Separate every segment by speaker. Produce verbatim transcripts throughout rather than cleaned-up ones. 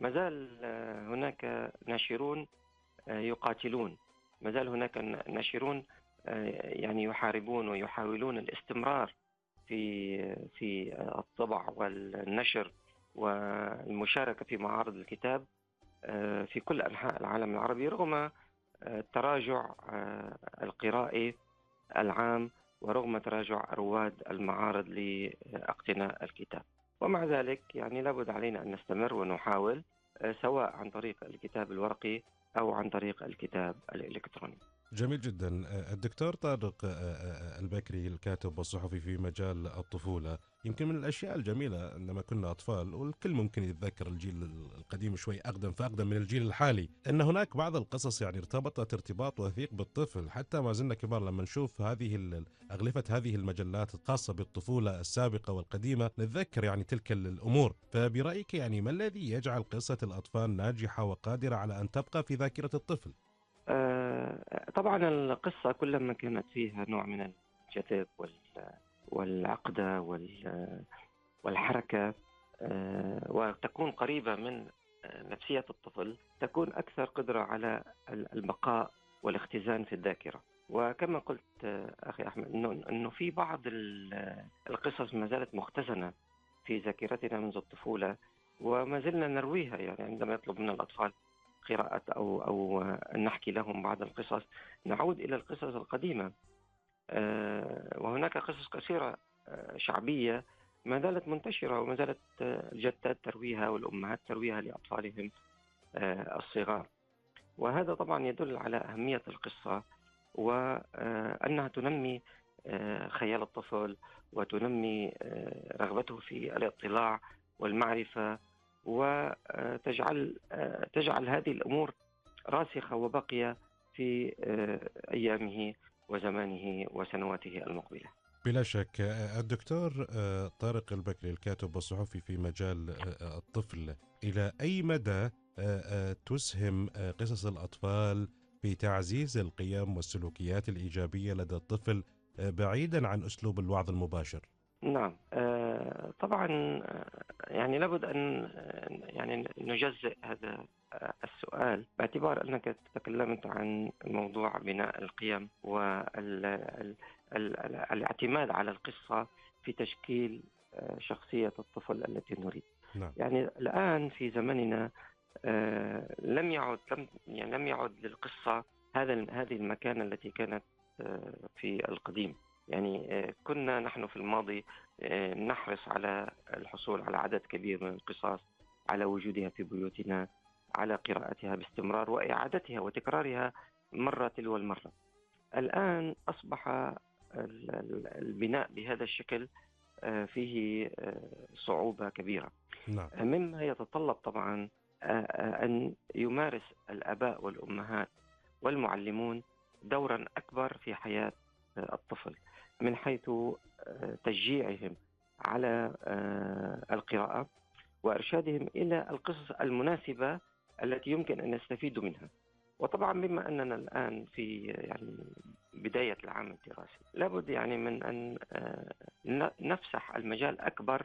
Speaker 1: ما زال آه، هناك ناشرون آه، يقاتلون، ما زال هناك ناشرون آه، يعني يحاربون ويحاولون الاستمرار في في الطبع والنشر والمشاركة في معارض الكتاب آه، في كل أنحاء العالم العربي، رغم آه، تراجع آه، القرائي العام ورغم تراجع رواد المعارض لاقتناء الكتاب. ومع ذلك يعني لابد علينا أن نستمر ونحاول، آه، سواء عن طريق الكتاب الورقي أو عن طريق الكتاب الإلكتروني.
Speaker 2: جميل جدا. الدكتور طارق البكري، الكاتب والصحفي في مجال الطفولة، يمكن من الأشياء الجميلة عندما كنا أطفال، والكل ممكن يتذكر الجيل القديم شوي أقدم فأقدم من الجيل الحالي، أن هناك بعض القصص يعني ارتبطت ارتباط وثيق بالطفل، حتى ما زلنا كبار لما نشوف هذه أغلفة هذه المجلات الخاصة بالطفولة السابقة والقديمة نتذكر يعني تلك الأمور. فبرأيك يعني ما الذي يجعل قصة الأطفال ناجحة وقادرة على أن تبقى في ذاكرة الطفل؟
Speaker 1: آه، طبعا القصة كلما كانت فيها نوع من الجذب وال- والعقدة وال- والحركة، آه، وتكون قريبة من آه، نفسية الطفل، تكون أكثر قدرة على ال- البقاء والاختزان في الذاكرة. وكما قلت آه، أخي أحمد، إنه إنه في بعض ال- القصص ما زالت مختزنة في ذاكرتنا منذ الطفولة، وما زلنا نرويها. يعني عندما يطلب من الأطفال قراءة أو أو أن نحكي لهم بعض القصص، نعود إلى القصص القديمة. آه، وهناك قصص كثيرة آه، شعبية ما زالت منتشرة، وما زالت آه، الجدات ترويها والأمهات ترويها لأطفالهم آه، الصغار. وهذا طبعا يدل على أهمية القصة، وأنها تنمي آه، خيال الطفل، وتنمي آه، رغبته في الاطلاع والمعرفة، وتجعل آه، تجعل هذه الأمور راسخة وباقية في آه، أيامه وزمانه وسنواته المقبلة.
Speaker 2: بلا شك. الدكتور طارق البكري، الكاتب والصحفي في مجال الطفل، إلى أي مدى تسهم قصص الأطفال في تعزيز القيم والسلوكيات الإيجابية لدى الطفل بعيدا عن أسلوب الوعظ المباشر؟
Speaker 1: نعم، آه، طبعا آه، يعني لابد أن آه، يعني نجزئ هذا آه، السؤال، باعتبار أنك تكلمت عن موضوع بناء القيم والاعتماد على القصة في تشكيل آه، شخصية الطفل التي نريد.
Speaker 2: نعم.
Speaker 1: يعني الآن في زمننا آه، لم يعد لم يعني لم يعد للقصة هذا هذه المكانة التي كانت آه، في القديم. يعني آه، كنا نحن في الماضي آه، نحرص على الحصول على عدد كبير من القصص، على وجودها في بيوتنا، على قراءتها باستمرار وإعادتها وتكرارها مرة تلو المرة. الآن أصبح ال- ال- البناء بهذا الشكل آه، فيه آه، صعوبة كبيرة،
Speaker 2: نعم.
Speaker 1: مما يتطلب طبعا آه، آه، أن يمارس الآباء والأمهات والمعلمون دورا أكبر في حياة آه، الطفل، من حيث آه، تشجيعهم على آه، القراءة، وإرشادهم إلى القصص المناسبة التي يمكن أن يستفيدوا منها. وطبعا بما أننا الآن في يعني بداية العام الدراسي، لابد يعني من أن آه، ن- نفسح المجال أكبر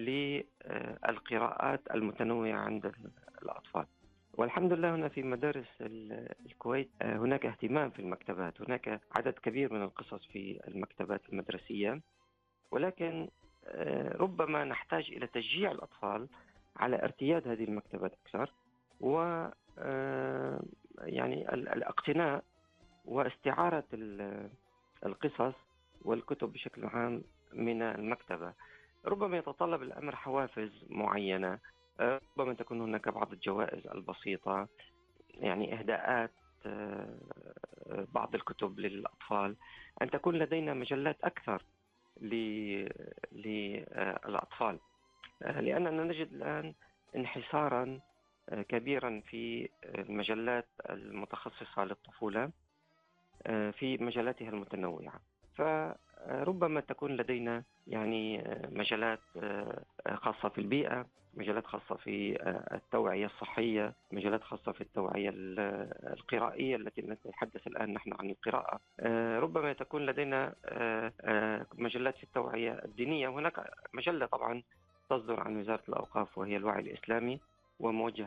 Speaker 1: للقراءات المتنوعة عند الأطفال. والحمد لله هنا في مدارس ال- الكويت آه، هناك اهتمام في المكتبات، هناك عدد كبير من القصص في المكتبات المدرسية، ولكن آه، ربما نحتاج إلى تشجيع الأطفال على ارتياد هذه المكتبات أكثر، و آه، يعني ال- الاقتناء واستعارة ال- القصص والكتب بشكل عام من المكتبة. ربما يتطلب الأمر حوافز معينة، آه، ربما تكون هناك بعض الجوائز البسيطة، يعني إهداءات آه، بعض الكتب للأطفال، أن تكون لدينا مجلات أكثر ل- للأطفال، آه، لأننا نجد الآن انحسارا آه، كبيرا في المجلات المتخصصة للطفولة آه، في مجالاتها المتنوعة. فربما تكون لدينا يعني آه، مجالات آه، خاصة في البيئة، مجالات خاصة في آه، التوعية الصحية، مجالات خاصة في التوعية ال- القرائية التي نتحدث الآن نحن عن القراءة. آه، ربما تكون لدينا آه، آه، مجلات في التوعية الدينية. وهناك مجلة طبعا تصدر عن وزارة الأوقاف وهي الوعي الإسلامي، وموجهة